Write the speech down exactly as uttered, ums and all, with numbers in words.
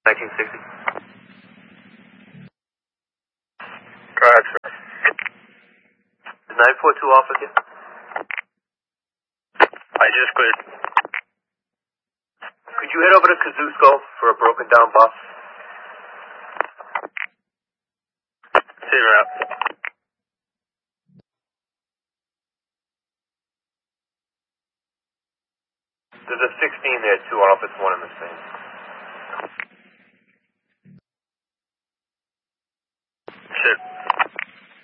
nineteen sixty. Go ahead, sir. Is nine four two off with you? I just cleared. Could you head over to Kosciuszko for a broken down bus? See you out. There's a sixteen there too, I don't know if it's one and the same.